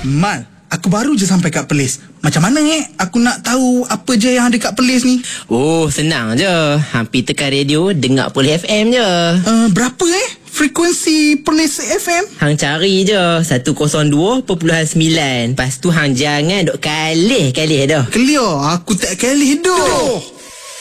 Mal, aku baru je sampai kat Perlis. Macam mana aku nak tahu apa je yang ada kat Perlis ni? Oh, senang je. Hampir tekan radio, dengar Perlis FM je. Berapa frekuensi Perlis FM? Hang cari je 102.9. Lepas tu hang jangan duk kalih dah. Clear, aku tak kalih dah.